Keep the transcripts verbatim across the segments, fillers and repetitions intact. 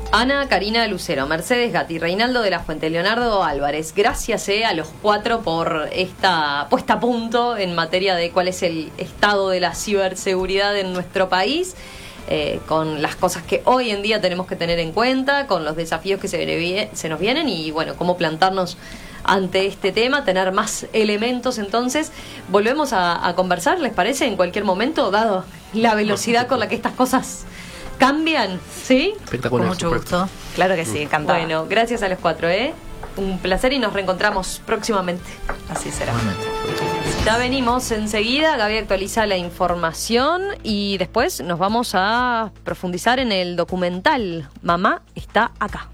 Ana Karina Lucero, Mercedes Gatti, Reinaldo de la Fuente, Leonardo Álvarez. Gracias eh, a los cuatro por esta puesta a punto en materia de cuál es el estado de la ciberseguridad en nuestro país, eh, con las cosas que hoy en día tenemos que tener en cuenta, con los desafíos que se, se nos vienen y bueno, cómo plantarnos ante este tema, tener más elementos. Entonces, volvemos a, a conversar, ¿les parece? En cualquier momento, dado la velocidad con la que estas cosas cambian, ¿sí? Espectacular. Con mucho gusto. Claro que sí, encantada. Bueno, gracias a los cuatro, ¿eh? Un placer y nos reencontramos próximamente. Así será. Ya venimos enseguida. Gaby actualiza la información y después nos vamos a profundizar en el documental Mamá está acá.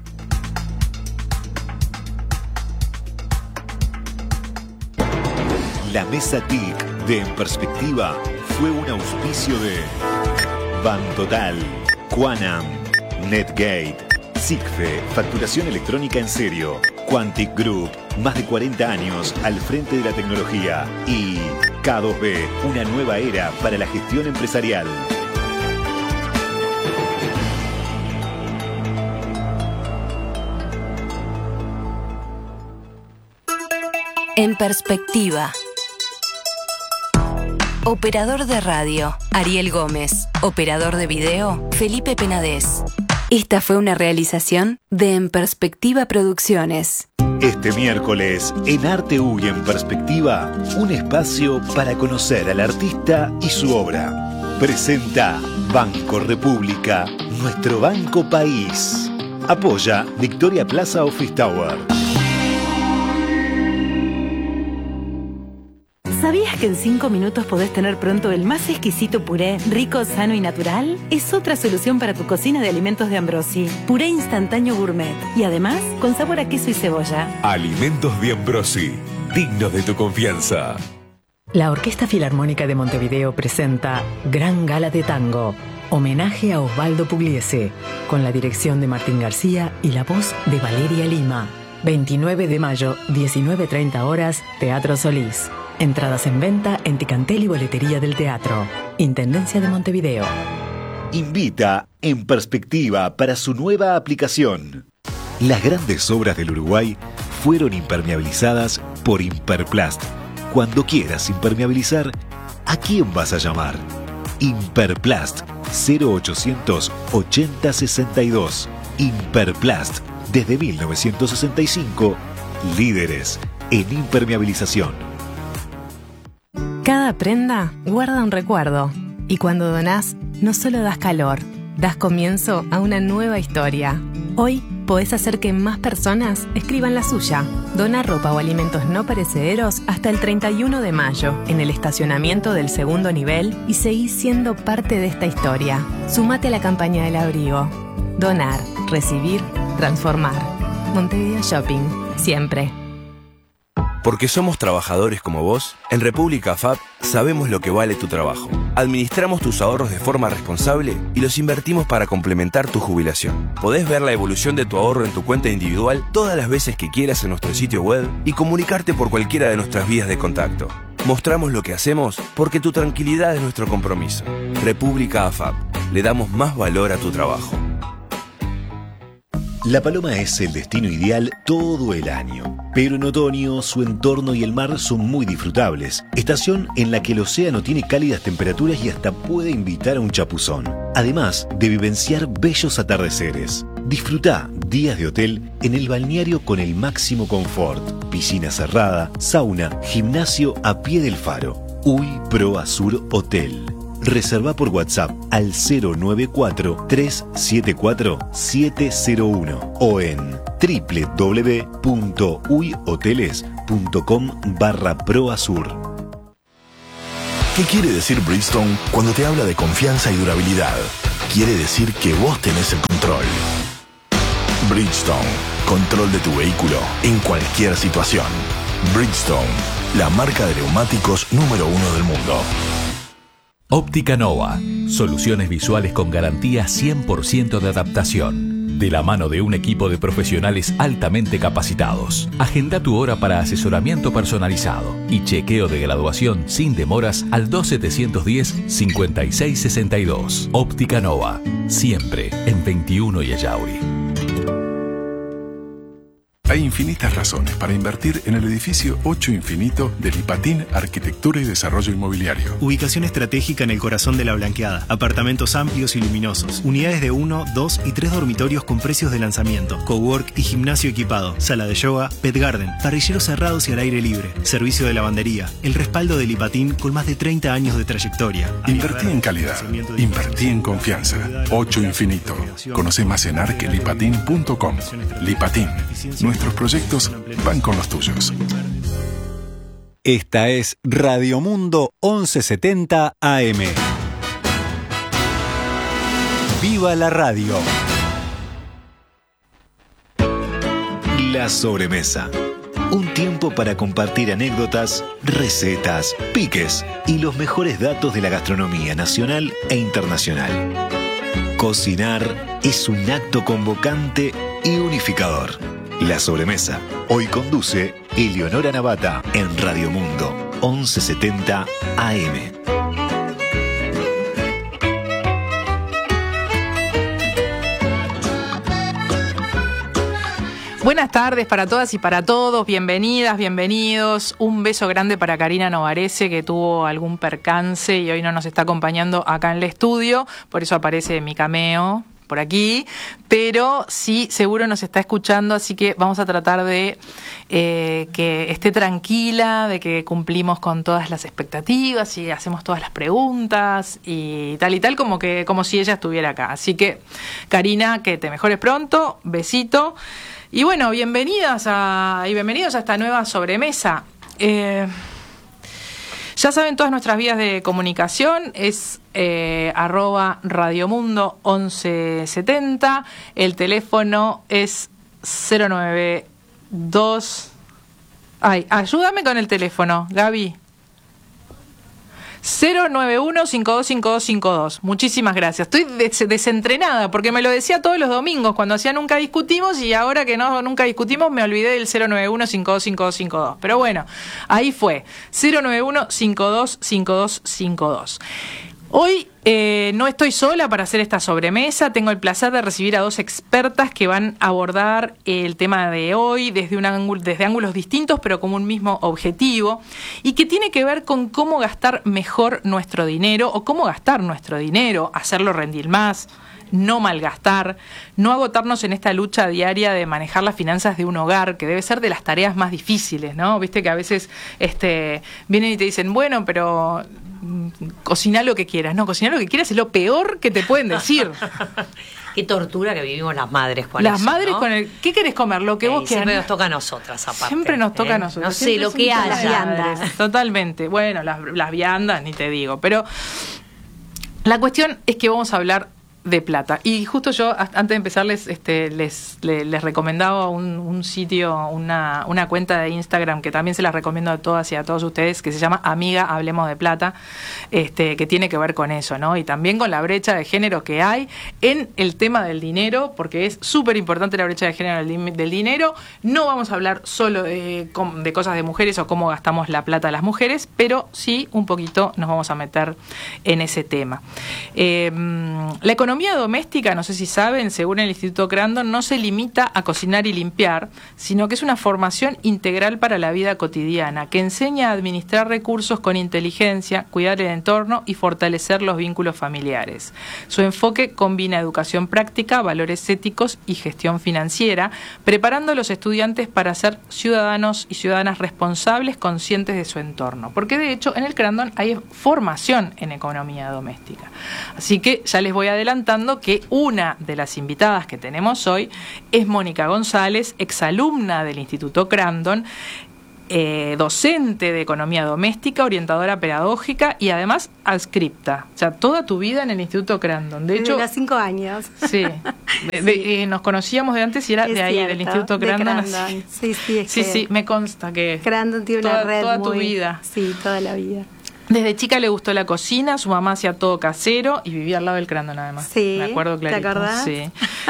La mesa T I C de En Perspectiva fue un auspicio de Bantotal, Quanam, Netgate, Sigfe, facturación electrónica en serio, Quantic Group, más de cuarenta años al frente de la tecnología, y K dos B, una nueva era para la gestión empresarial. En Perspectiva. Operador de radio, Ariel Gómez. Operador de video, Felipe Penadez. Esta fue una realización de En Perspectiva Producciones. Este miércoles, en Arte U y En Perspectiva, un espacio para conocer al artista y su obra. Presenta Banco República, nuestro banco país. Apoya Victoria Plaza Office Tower. ¿Sabías que en cinco minutos podés tener pronto el más exquisito puré, rico, sano y natural? Es otra solución para tu cocina de alimentos de Ambrosi. Puré instantáneo gourmet. Y además, con sabor a queso y cebolla. Alimentos de Ambrosi, dignos de tu confianza. La Orquesta Filarmónica de Montevideo presenta Gran Gala de Tango, homenaje a Osvaldo Pugliese, con la dirección de Martín García y la voz de Valeria Lima. veintinueve de mayo, diecinueve treinta horas, Teatro Solís. Entradas en venta en Ticantel y Boletería del Teatro. Intendencia de Montevideo. Invita En Perspectiva para su nueva aplicación. Las grandes obras del Uruguay fueron impermeabilizadas por Imperplast. Cuando quieras impermeabilizar, ¿a quién vas a llamar? Imperplast cero ochocientos ochenta sesenta y dos. Imperplast, desde mil novecientos sesenta y cinco, líderes en impermeabilización. Cada prenda guarda un recuerdo. Y cuando donás, no solo das calor, das comienzo a una nueva historia. Hoy podés hacer que más personas escriban la suya. Dona ropa o alimentos no perecederos hasta el treinta y uno de mayo en el estacionamiento del segundo nivel y seguí siendo parte de esta historia. Sumate a la campaña del abrigo. Donar, recibir, transformar. Montevideo Shopping, siempre. Porque somos trabajadores como vos, en República F A P sabemos lo que vale tu trabajo. Administramos tus ahorros de forma responsable y los invertimos para complementar tu jubilación. Podés ver la evolución de tu ahorro en tu cuenta individual todas las veces que quieras en nuestro sitio web y comunicarte por cualquiera de nuestras vías de contacto. Mostramos lo que hacemos porque tu tranquilidad es nuestro compromiso. República F A P. Le damos más valor a tu trabajo. La Paloma es el destino ideal todo el año, pero en otoño su entorno y el mar son muy disfrutables, estación en la que el océano tiene cálidas temperaturas y hasta puede invitar a un chapuzón, además de vivenciar bellos atardeceres. Disfruta días de hotel en el balneario con el máximo confort, piscina cerrada, sauna, gimnasio a pie del faro. U I Pro Azur Hotel. Reserva por WhatsApp al cero nueve cuatro, tres siete cuatro, siete cero uno o en doble u doble u doble u punto uihoteles punto com barra proazur. ¿Qué quiere decir Bridgestone cuando te habla de confianza y durabilidad? Quiere decir que vos tenés el control. Bridgestone, control de tu vehículo en cualquier situación. Bridgestone, la marca de neumáticos número uno del mundo. Óptica Nova, soluciones visuales con garantía cien por ciento de adaptación. de la mano de un equipo de profesionales altamente capacitados. Agenda tu hora para asesoramiento personalizado y chequeo de graduación sin demoras al dos setecientos diez, cincuenta y seis sesenta y dos. Óptica Nova, siempre en veintiuno y Ayauri. Hay infinitas razones para invertir en el edificio ocho Infinito de Lipatín Arquitectura y Desarrollo Inmobiliario. Ubicación estratégica en el corazón de la Blanqueada. Apartamentos amplios y luminosos. Unidades de uno, dos y tres dormitorios con precios de lanzamiento. Cowork y gimnasio equipado. Sala de yoga, pet garden. Parrilleros cerrados y al aire libre. Servicio de lavandería. El respaldo de Lipatín con más de treinta años de trayectoria. Invertí en calidad. Invertí en confianza. ocho Infinito. Conoce más en arquelipatin punto com. Lipatín. Nuestros proyectos van con los tuyos. Esta es Radio Mundo once setenta A M. ¡Viva la radio! La sobremesa. Un tiempo para compartir anécdotas, recetas, piques y los mejores datos de la gastronomía nacional e internacional. Cocinar es un acto convocante y unificador. La sobremesa. Hoy conduce Eleonora Navata en Radio Mundo once setenta A M. Buenas tardes para todas y para todos, bienvenidas, bienvenidos. Un beso grande para Karina Novarese, que tuvo algún percance y hoy no nos está acompañando acá en el estudio, por eso aparece mi cameo por aquí, pero sí, seguro nos está escuchando, así que vamos a tratar de eh, que esté tranquila, de que cumplimos con todas las expectativas y hacemos todas las preguntas y tal y tal, como que como si ella estuviera acá. Así que, Karina, que te mejores pronto, besito. Y bueno, bienvenidas a, y bienvenidos a esta nueva sobremesa. Eh, ya saben, todas nuestras vías de comunicación es eh, arroba radiomundo once setenta. El teléfono es cero nueve dos... Ay, ayúdame con el teléfono, Gaby. cero nueve uno, cinco dos cinco dos cinco dos. Muchísimas gracias. Estoy des- desentrenada porque me lo decía todos los domingos cuando hacía Nunca Discutimos y ahora que no Nunca Discutimos me olvidé del cero nueve uno, cinco dos cinco dos cinco dos. Pero bueno, ahí fue. cero nueve uno, cinco dos cinco dos cinco dos. Hoy eh, no estoy sola para hacer esta sobremesa. Tengo el placer de recibir a dos expertas que van a abordar el tema de hoy desde, un ángulo, desde ángulos distintos, pero con un mismo objetivo, y que tiene que ver con cómo gastar mejor nuestro dinero o cómo gastar nuestro dinero, hacerlo rendir más, no malgastar, no agotarnos en esta lucha diaria de manejar las finanzas de un hogar, que debe ser de las tareas más difíciles, ¿no? Viste que a veces este, vienen y te dicen, bueno, pero cocina lo que quieras. No, cocinar lo que quieras es lo peor que te pueden decir. Qué tortura que vivimos las madres con las eso, madres ¿no? con el ¿qué querés comer? Lo que eh, vos quieras. Siempre nos toca a nosotras, aparte. Siempre nos toca ¿eh? a nosotros. No sé, siempre lo que haya. las viandas. Totalmente. Bueno, las, las viandas, ni te digo. Pero la cuestión es que vamos a hablar de plata. Y justo yo, antes de empezarles, este, les, les, les recomendaba un, un sitio, una, una cuenta de Instagram que también se las recomiendo a todas y a todos ustedes, que se llama Amiga Hablemos de Plata, este, que tiene que ver con eso, ¿no? Y también con la brecha de género que hay en el tema del dinero, porque es súper importante la brecha de género del, del dinero. No vamos a hablar solo de, de cosas de mujeres o cómo gastamos la plata de las mujeres, pero sí un poquito nos vamos a meter en ese tema. Eh, la economía La economía doméstica, no sé si saben, según el Instituto Crandon, no se limita a cocinar y limpiar, sino que es una formación integral para la vida cotidiana, que enseña a administrar recursos con inteligencia, cuidar el entorno y fortalecer los vínculos familiares. Su enfoque combina educación práctica, valores éticos y gestión financiera, preparando a los estudiantes para ser ciudadanos y ciudadanas responsables, conscientes de su entorno. Porque de hecho en el Crandon hay formación en economía doméstica. Así que ya les voy adelantando que una de las invitadas que tenemos hoy es Mónica González, exalumna del Instituto Crandon, eh, docente de economía doméstica, orientadora pedagógica y además adscripta. O sea, toda tu vida en el Instituto Crandon. De hecho, de los cinco años. Sí. De, de, eh, nos conocíamos de antes y era es de ahí, cierto, del Instituto Crandon. de Crandon. Sí, sí, es sí, que sí, me consta que Crandon tiene toda, una red toda muy, tu vida. Sí, toda la vida. Desde chica le gustó la cocina, su mamá hacía todo casero y vivía al lado del Crandon además. Sí, me acuerdo clarito. ¿te acordás? Sí.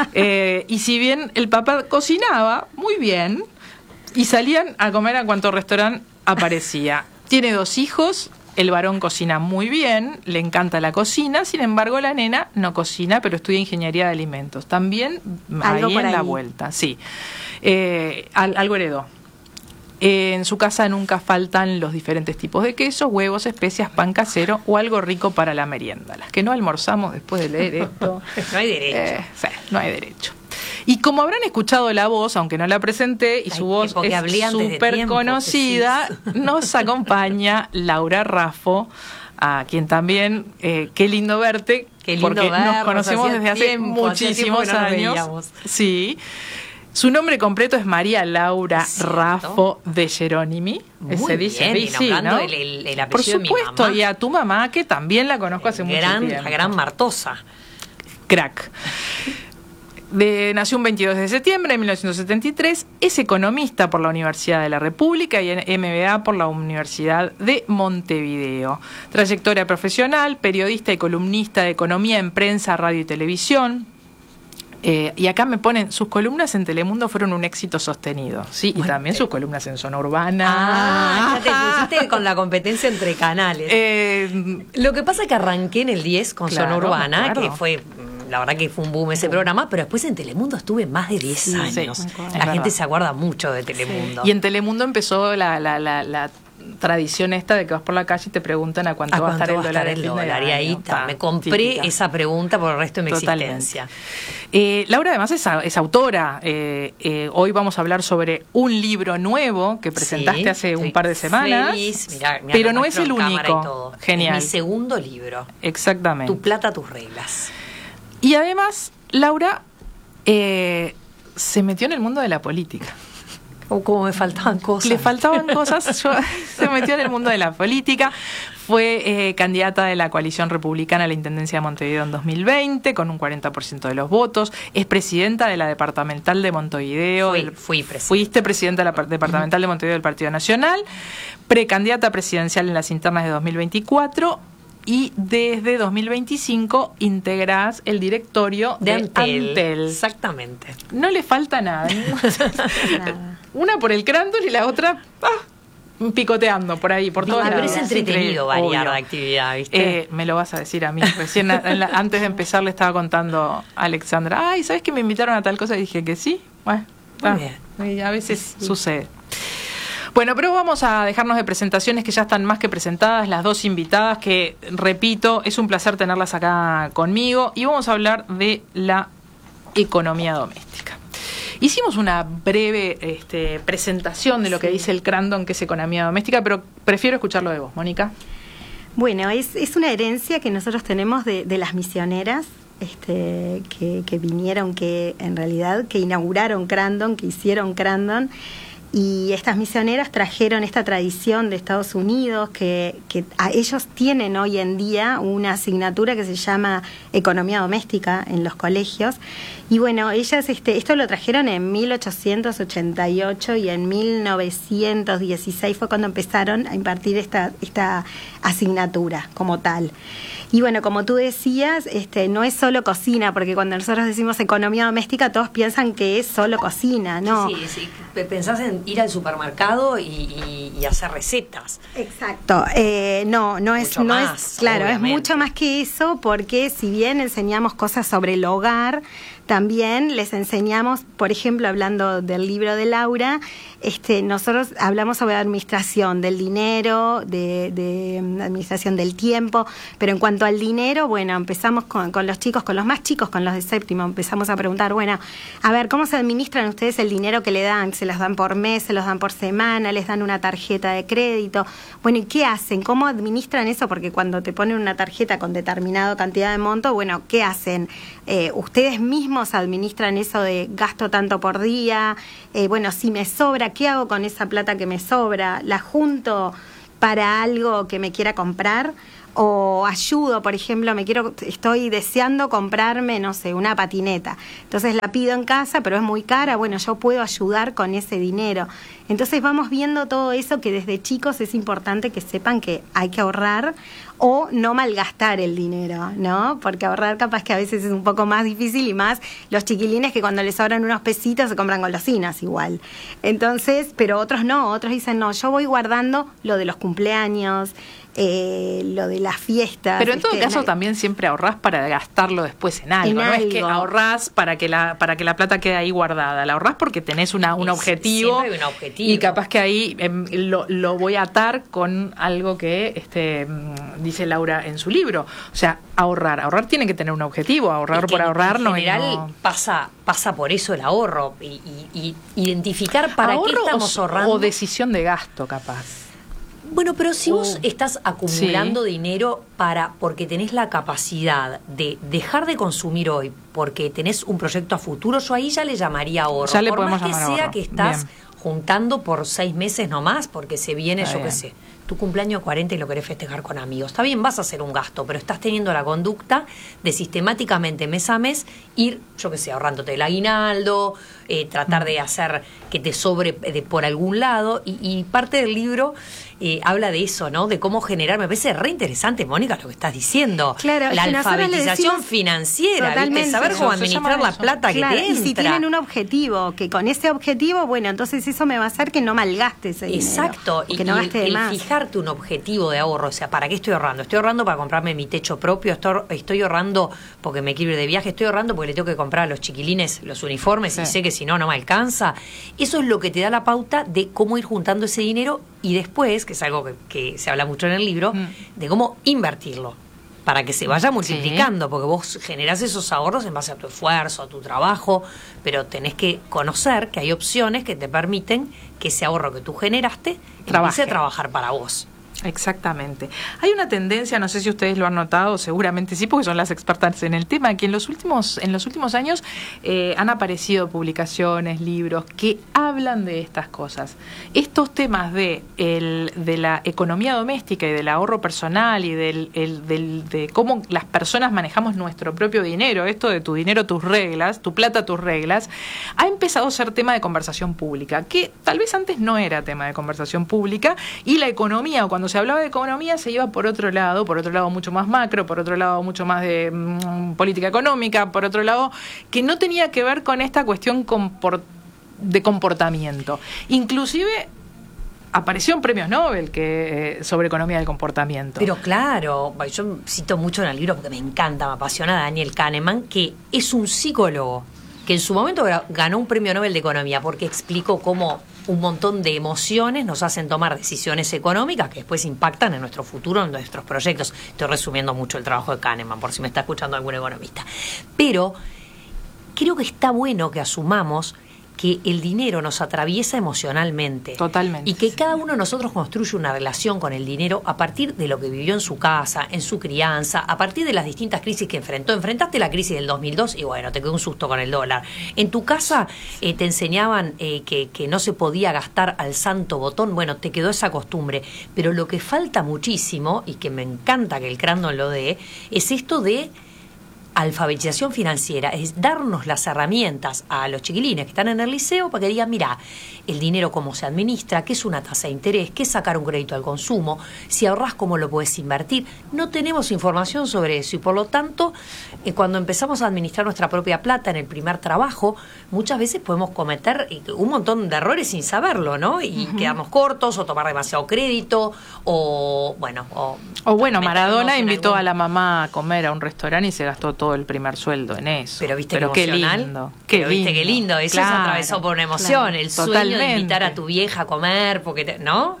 Eh, y si bien el papá cocinaba muy bien, y salían a comer a cuanto restaurante aparecía. Tiene dos hijos, el varón cocina muy bien, le encanta la cocina, sin embargo la nena no cocina, pero estudia ingeniería de alimentos. También Algo ahí por en ahí. la vuelta, sí. Eh, al, algo heredó. Eh, en su casa nunca faltan los diferentes tipos de quesos, huevos, especias, pan casero o algo rico para la merienda. Las que no almorzamos después de leer esto. No hay derecho. Eh, sí, no hay derecho. Y como habrán escuchado la voz, aunque no la presenté, y Ay, su voz porque es hablé antes de súper tiempo, conocida, nos acompaña Laura Raffo, a quien también, eh, qué lindo verte, Qué lindo porque vernos, nos conocemos hacía desde hace tiempo, hacía tiempo muchísimos que no nos años. veíamos. Sí. Su nombre completo es María Laura Raffo de Jerónimi. Muy Se dice bien, y sí, nombrando ¿no? el, el, el Por apellido de mi supuesto, mamá. y a tu mamá, que también la conozco hace mucho gran, tiempo. La gran Martosa. Crack. De, nació un veintidós de septiembre de mil novecientos setenta y tres, es economista por la Universidad de la República y en M B A por la Universidad de Montevideo. Trayectoria profesional, periodista y columnista de economía en prensa, radio y televisión. Eh, y acá me ponen, sus columnas en Telemundo fueron un éxito sostenido, sí, y también sus columnas en Zona Urbana. Ah, ya te pusiste con la competencia entre canales. Eh, Lo que pasa es que arranqué en el diez con Claro, Zona me Urbana, acuerdo. que fue, la verdad que fue un boom ese programa, pero después en Telemundo estuve más de diez Sí, años. sí, la es gente verdad. se acuerda mucho de Telemundo. Y en Telemundo empezó la, la, la, la tradición esta de que vas por la calle y te preguntan a cuánto, ¿A va a estar cuánto el va a dólar. estar el fin de dólar? Y ahí año. está, Ta, me compré típica. esa pregunta por el resto de mi Totalmente. existencia. Eh, Laura además es, a- es autora. Eh, eh, hoy vamos a hablar sobre un libro nuevo que presentaste Sí, hace un estoy par de semanas. feliz. Mirá, mirá, pero lo no es muestro el en cámara y único. todo. Genial. Es mi segundo libro. Exactamente. Tu plata, tus reglas. Y además, Laura eh, se metió en el mundo de la política. O como me faltaban cosas. Le faltaban cosas, yo, se metió en el mundo de la política. Fue eh, candidata de la coalición republicana a la Intendencia de Montevideo en dos mil veinte, con un cuarenta por ciento de los votos. Es presidenta de la departamental de Montevideo. Fui, del- fui presidenta. Fuiste presidenta de la par- departamental de Montevideo del Partido Nacional, precandidata presidencial en las internas de dos mil veinticuatro. Y desde dos mil veinticinco integrás el directorio De de, Antel. Antel. Exactamente. No le falta nada. Una por el crándol y la otra ah, picoteando por ahí, por todos Ah, pero lados. es entretenido Increíble, variar obvio. la actividad, ¿viste? Eh, me lo vas a decir a mí. Recién a- en la- antes de empezar le estaba contando a Alexandra, ay, ¿sabes que me invitaron a tal cosa? Y dije que sí. Bueno, Muy ah, y a veces sucede. Bueno, pero vamos a dejarnos de presentaciones que ya están más que presentadas, las dos invitadas que, repito, es un placer tenerlas acá conmigo y vamos a hablar de la economía doméstica. Hicimos una breve este, presentación de lo que dice el Crandon, que es economía doméstica, pero prefiero escucharlo de vos, Mónica. Bueno, es, es una herencia que nosotros tenemos de, de las misioneras este, que, que vinieron, que en realidad que inauguraron Crandon, que hicieron Crandon. Y estas misioneras trajeron esta tradición de Estados Unidos, que, que a ellos tienen hoy en día una asignatura que se llama Economía Doméstica en los colegios. Y bueno, ellas este, esto lo trajeron en mil ochocientos ochenta y ocho y en mil novecientos dieciséis fue cuando empezaron a impartir esta, esta asignatura como tal. Y bueno, como tú decías, este, no es solo cocina, porque cuando nosotros decimos economía doméstica, todos piensan que es solo cocina, ¿no? Sí, sí. P- Pensás en ir al supermercado y, y- y hacer recetas. Exacto. Eh, no, no es, Mucho no más, es, claro, obviamente. es mucho más que eso, porque si bien enseñamos cosas sobre el hogar, también les enseñamos, por ejemplo, hablando del libro de Laura, este, nosotros hablamos sobre administración del dinero, de, de mm, administración del tiempo, pero en cuanto al dinero, bueno, empezamos con, con los chicos, con los más chicos, con los de séptimo, empezamos a preguntar, bueno, a ver, ¿cómo se administran ustedes el dinero que le dan? ¿Se los dan por mes, se los dan por semana, les dan una tarjeta de crédito? Bueno, ¿y qué hacen? ¿Cómo administran eso? Porque cuando te ponen una tarjeta con determinada cantidad de monto, bueno, ¿qué hacen? Eh, ¿Ustedes mismos administran eso de gasto tanto por día? Eh, bueno, si me sobra, ¿qué hago con esa plata que me sobra? ¿La junto para algo que me quiera comprar? O ayudo, por ejemplo, me quiero, estoy deseando comprarme, no sé, una patineta. Entonces la pido en casa, pero es muy cara. Bueno, yo puedo ayudar con ese dinero. Entonces vamos viendo todo eso que desde chicos es importante que sepan que hay que ahorrar o no malgastar el dinero, ¿no? Porque ahorrar capaz que a veces es un poco más difícil y más los chiquilines que cuando les sobran unos pesitos se compran golosinas igual. Entonces, pero otros no, otros dicen, no, yo voy guardando lo de los cumpleaños, eh, lo de las fiestas. Pero en todo este, caso la... también siempre ahorrás para gastarlo después en algo. En no algo. Es que ahorrás para que la para que la plata quede ahí guardada. La ahorrás porque tenés una, un, Es, objetivo, siempre hay un objetivo. y capaz que ahí eh, lo, lo voy a atar con algo que este dice Laura en su libro. O sea, ahorrar. Ahorrar tiene que tener un objetivo. Ahorrar por ahorrar en no general no... pasa pasa por eso el ahorro y, y, y identificar para ahorro qué estamos o, ahorrando. o decisión de gasto, capaz. Bueno, pero si vos Uh, estás acumulando sí. dinero para porque tenés la capacidad de dejar de consumir hoy porque tenés un proyecto a futuro, yo ahí ya le llamaría ahorro. Ya le por podemos más que llamar sea ahorro. que estás Bien. juntando por seis meses nomás, porque se viene, Está yo qué bien. sé, tu cumpleaños cuarenta y lo querés festejar con amigos. Está bien, vas a hacer un gasto, pero estás teniendo la conducta de sistemáticamente mes a mes ir, yo qué sé, ahorrándote el aguinaldo, eh, tratar de hacer que te sobre de por algún lado, y, y parte del libro eh, habla de eso, ¿no? De cómo generar, me parece re interesante, Mónica, lo que estás diciendo. Claro, la es que nosotros le alfabetización decimos- financiera, ¿viste? Totalmente. Saber cómo Eso, se administrar llama la eso. plata Claro, que te y entra. si tienen un objetivo, que con ese objetivo, bueno, entonces eso me va a hacer que no malgaste ese dinero. Exacto, o y, que no y el, gaste de el más. fijarte un objetivo de ahorro, o sea, ¿para qué estoy ahorrando? Estoy ahorrando para comprarme mi techo propio, estoy, estoy ahorrando porque me quiero ir de viaje, estoy ahorrando porque le tengo que comprar a los chiquilines los uniformes Sí. y sé que si no, no me alcanza. Eso es lo que te da la pauta de cómo ir juntando ese dinero y después, que es algo que, que se habla mucho en el libro, Mm. de cómo invertirlo para que se vaya multiplicando, porque vos generás esos ahorros en base a tu esfuerzo, a tu trabajo, pero tenés que conocer que hay opciones que te permiten que ese ahorro que tú generaste Trabaje. empiece a trabajar para vos. Exactamente. Hay una tendencia, no sé si ustedes lo han notado, seguramente sí, porque son las expertas en el tema, que en los últimos, en los últimos años eh, han aparecido publicaciones, libros que hablan de estas cosas. Estos temas de, el, de la economía doméstica y del ahorro personal y del, el, del, de cómo las personas manejamos nuestro propio dinero, esto de tu dinero, tus reglas, tu plata, tus reglas, ha empezado a ser tema de conversación pública, que tal vez antes no era tema de conversación pública, y la economía, o cuando se hablaba de economía, se iba por otro lado, por otro lado mucho más macro, por otro lado mucho más de mmm, política económica, por otro lado que no tenía que ver con esta cuestión comport- de comportamiento. Inclusive apareció en premios Nobel que eh, sobre economía del comportamiento. Pero claro, yo cito mucho en el libro porque me encanta, me apasiona Daniel Kahneman, que es un psicólogo que en su momento ganó un premio Nobel de Economía porque explicó cómo un montón de emociones nos hacen tomar decisiones económicas que después impactan en nuestro futuro, en nuestros proyectos. Estoy resumiendo mucho el trabajo de Kahneman, por si me está escuchando algún economista. Pero creo que está bueno que asumamos que el dinero nos atraviesa emocionalmente. Totalmente. Y que cada uno de nosotros construye una relación con el dinero a partir de lo que vivió en su casa, en su crianza, a partir de las distintas crisis que enfrentó. Enfrentaste la crisis del dos mil dos y bueno, te quedó un susto con el dólar. En tu casa eh, te enseñaban eh, que, que no se podía gastar al santo botón. Bueno, te quedó esa costumbre. Pero lo que falta muchísimo, y que me encanta que el Crandon lo dé, es esto de alfabetización financiera, es darnos las herramientas a los chiquilines que están en el liceo para que digan, mira, el dinero cómo se administra, qué es una tasa de interés, qué es sacar un crédito al consumo, si ahorras cómo lo puedes invertir. No tenemos información sobre eso y por lo tanto, eh, cuando empezamos a administrar nuestra propia plata en el primer trabajo, muchas veces podemos cometer un montón de errores sin saberlo, ¿no? Y uh-huh. quedarnos cortos o tomar demasiado crédito o, bueno... O, o bueno, Maradona invitó algún... a la mamá a comer a un restaurante y se gastó todo el primer sueldo en eso. Pero viste Pero qué qué lindo. Qué Pero viste qué lindo. Eso claro, se atravesó por una emoción. Claro, el sueño totalmente. de invitar a tu vieja a comer, porque te, ¿no?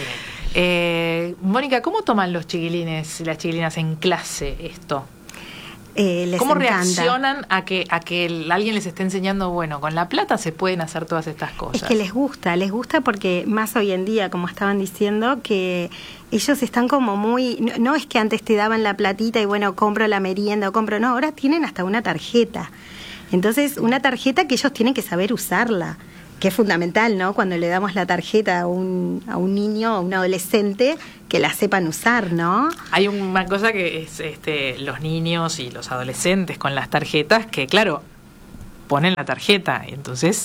Eh, Mónica, ¿cómo toman los chiquilines y las chiquilinas en clase esto? Eh, les ¿Cómo encanta. reaccionan a que a que el, alguien les esté enseñando, bueno, con la plata se pueden hacer todas estas cosas? Es que les gusta, les gusta porque más hoy en día, como estaban diciendo, que ellos están como muy... No, no es que antes te daban la platita y bueno, compro la merienda o compro... No, ahora tienen hasta una tarjeta. Entonces, una tarjeta que ellos tienen que saber usarla, que es fundamental, ¿no? Cuando le damos la tarjeta a un, a un niño o a un adolescente, que la sepan usar, ¿no? Hay una cosa que es este, los niños y los adolescentes con las tarjetas, que claro, ponen la tarjeta y entonces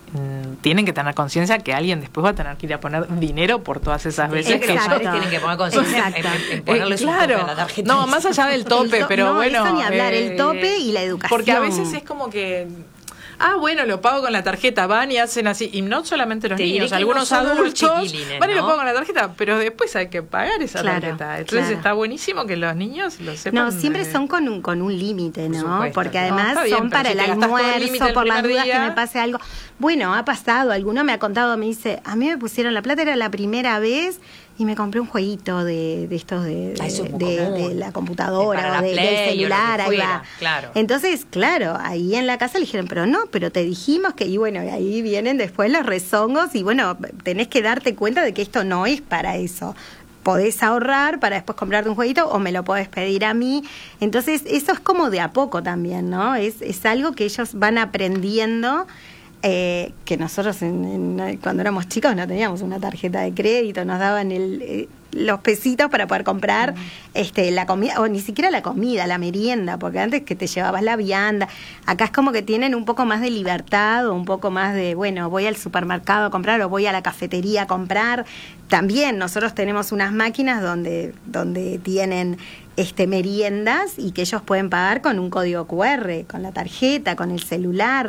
tienen que tener conciencia que alguien después va a tener que ir a poner dinero por todas esas veces. Exacto. Que los padres tienen que poner conciencia en, en ponerles eh, claro. un tope a la tarjeta. No, más allá del tope, to- pero no, bueno. Eso ni hablar, eh, el tope y la educación. Porque a veces es como que... Ah, bueno, lo pago con la tarjeta, van y hacen así. Y no solamente los Te niños, diré algunos que no solo los adultos chiquilines, van y lo ¿no? pago con la tarjeta, pero después hay que pagar esa Claro, tarjeta. Entonces claro. está buenísimo que los niños lo sepan. No, siempre eh, son con un, con un límite, ¿no? supuesto. Porque No, además está bien, son pero para si el te gastás todo el límite almuerzo, el por las primer dudas que día. me pase algo. Bueno, ha pasado, alguno me ha contado, me dice, a mí me pusieron la plata, era la primera vez, y me compré un jueguito de, de estos de, Ah, eso es muy de, común. de la computadora, Para la o de, Play, del o lo que celular, ahí fuera, va. claro. Entonces, claro, ahí en la casa le dijeron, pero no, pero te dijimos que, y bueno, y ahí vienen después los rezongos, y bueno, tenés que darte cuenta de que esto no es para eso. Podés ahorrar para después comprarte un jueguito o me lo podés pedir a mí. Entonces, eso es como de a poco también, ¿no? Es, es algo que ellos van aprendiendo, eh, que nosotros en, en, cuando éramos chicos no teníamos una tarjeta de crédito, nos daban el, eh, los pesitos para poder comprar mm. este la comida, o ni siquiera la comida, la merienda, porque antes que te llevabas la vianda. Acá es como que tienen un poco más de libertad, o un poco más de, bueno, voy al supermercado a comprar o voy a la cafetería a comprar. También nosotros tenemos unas máquinas donde, donde tienen este meriendas y que ellos pueden pagar con un código cu erre, con la tarjeta, con el celular.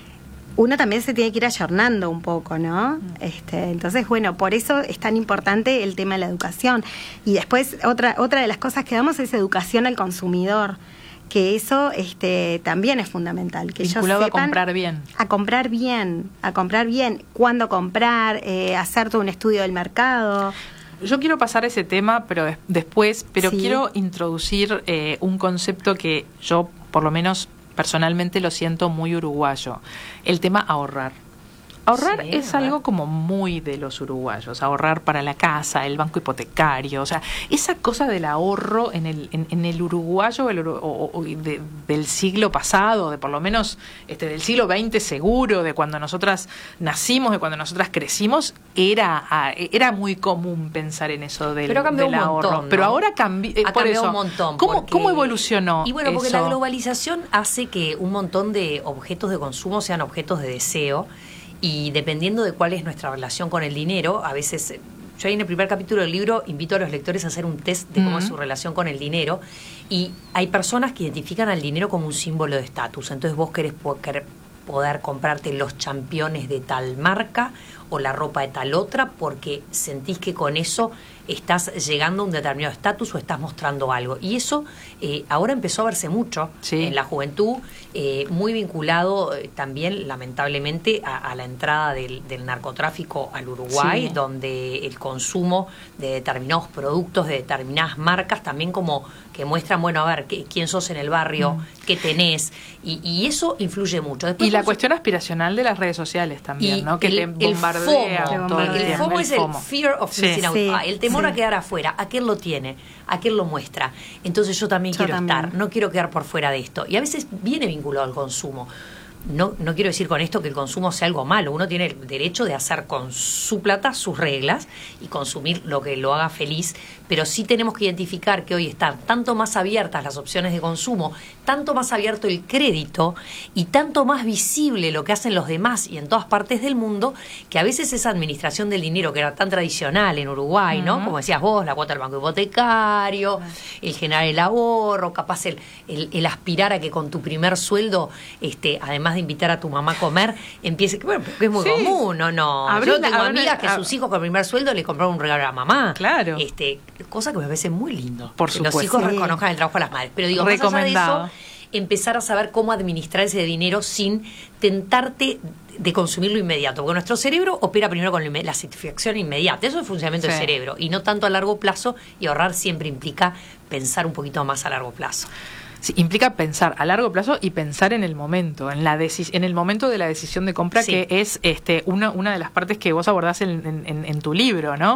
Uno también se tiene que ir ayornando un poco, ¿no? Este, entonces, bueno, por eso es tan importante el tema de la educación. Y después, otra otra de las cosas que damos es educación al consumidor, que eso este también es fundamental. Que vinculado ellos sepan a comprar bien. A comprar bien, a comprar bien, cuándo comprar, eh, hacer todo un estudio del mercado. Yo quiero pasar a ese tema, pero des- después, pero Sí. quiero introducir eh, un concepto que yo, por lo menos personalmente, lo siento muy uruguayo. El tema ahorrar. Ahorrar Sí, es ahorrar. algo como muy de los uruguayos, ahorrar para la casa, el banco hipotecario, o sea, esa cosa del ahorro en el en, en el uruguayo el, uru- o, o de, del siglo pasado, de por lo menos este del siglo veinte seguro, de cuando nosotras nacimos, de cuando nosotras crecimos, era ah, era muy común pensar en eso del, Pero ha cambiado del un ahorro. montón, ¿no? Pero ahora cambió, eh, Ha por cambiado eso. un montón. ¿Cómo, porque- ¿Cómo evolucionó Y bueno, porque eso? la globalización hace que un montón de objetos de consumo sean objetos de deseo. Y dependiendo de cuál es nuestra relación con el dinero, a veces, eh, yo ahí en el primer capítulo del libro invito a los lectores a hacer un test de cómo Ujú. es su relación con el dinero. Y hay personas que identifican al dinero como un símbolo de estatus. Entonces vos querés po- querer poder comprarte los championes de tal marca o la ropa de tal otra porque sentís que con eso estás llegando a un determinado estatus o estás mostrando algo. Y eso eh, ahora empezó a verse mucho Sí. en la juventud, eh, muy vinculado eh, también, lamentablemente, a, a la entrada del, del narcotráfico al Uruguay, Sí. donde el consumo de determinados productos, de determinadas marcas, también como que muestran, bueno, a ver, qué, quién sos en el barrio, Mm. qué tenés, y, y eso influye mucho. Después, Y la por su- cuestión aspiracional de las redes sociales también, y ¿no? Que el- te el bombardea FOMO. todo el El tiempo. FOMO es el FOMO. fear of Sí. missing out. Sí, Ah, el temor sí. a quedar afuera. ¿A quién lo tiene? ¿A quién lo muestra? Entonces yo también Yo quiero también. estar. No quiero quedar por fuera de esto. Y a veces viene vinculado al consumo. No, no quiero decir con esto que el consumo sea algo malo. Uno tiene el derecho de hacer con su plata sus reglas y consumir lo que lo haga feliz, pero sí tenemos que identificar que hoy están tanto más abiertas las opciones de consumo, tanto más abierto el crédito y tanto más visible lo que hacen los demás y en todas partes del mundo, que a veces esa administración del dinero que era tan tradicional en Uruguay, ¿no? Ujú. Como decías vos, la cuota del banco hipotecario, el generar el ahorro, capaz el, el, el aspirar a que con tu primer sueldo, este, además de invitar a tu mamá a comer, empiece, que bueno, porque es muy Sí. común, ¿no? no Abrí Yo una- tengo abrí- amigas que ab- sus hijos con el primer sueldo le compraron un regalo a la mamá. Claro. Este, cosa que me parece muy lindo. Por que los supuesto. hijos Sí. reconozcan el trabajo de las madres. Pero digo, más allá de Recomendado. eso, empezar a saber cómo administrar ese dinero sin tentarte de consumirlo inmediato, porque nuestro cerebro opera primero con la inme- la satisfacción inmediata, eso es el funcionamiento del Sí. cerebro, y no tanto a largo plazo, y ahorrar siempre implica pensar un poquito más a largo plazo. Sí, implica pensar a largo plazo y pensar en el momento, en la deci- en el momento de la decisión de compra, Sí. que es este una, una de las partes que vos abordás en, en- en- en tu libro, ¿no?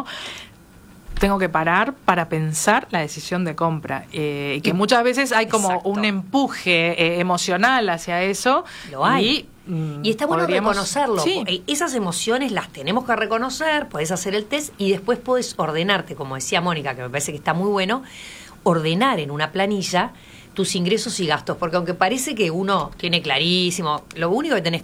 Tengo que parar para pensar la decisión de compra. Eh, y que Y- muchas veces hay como Exacto. un empuje eh, emocional hacia eso. Lo hay. Y, mm, Y está bueno podríamos- reconocerlo. Sí. porque esas emociones las tenemos que reconocer, podés hacer el test y después podés ordenarte, como decía Mónica, que me parece que está muy bueno, ordenar en una planilla tus ingresos y gastos, porque aunque parece que uno tiene clarísimo, lo único que tenés